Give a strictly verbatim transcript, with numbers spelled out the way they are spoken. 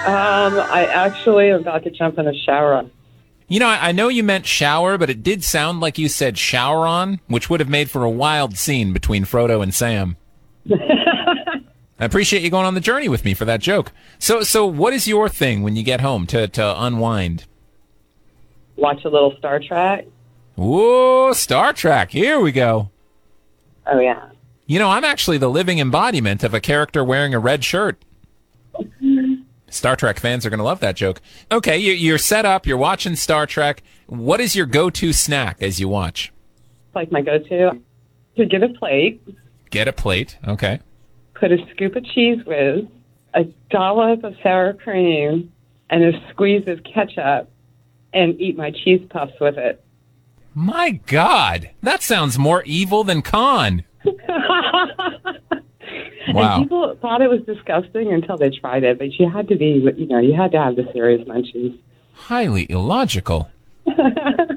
Um, I actually am about to jump in a shower. You know, I, I know you meant shower, but it did sound like you said shower on, which would have made for a wild scene between Frodo and Sam. I appreciate you going on the journey with me for that joke. So, so what is your thing when you get home to, to unwind? Watch a little Star Trek. Whoa, Star Trek. Here we go. Oh, yeah. You know, I'm actually the living embodiment of a character wearing a red shirt. Star Trek fans are going to love that joke. Okay, you, you're set up. You're watching Star Trek. What is your go-to snack as you watch? Like my go-to, to get a plate. Get a plate. Okay. Put a scoop of Cheese Whiz, a dollop of sour cream, and a squeeze of ketchup, and eat my cheese puffs with it. My God, that sounds more evil than con. Wow. And people thought it was disgusting until they tried it, but you had to be, you know, you had to have the serious munchies. Highly illogical.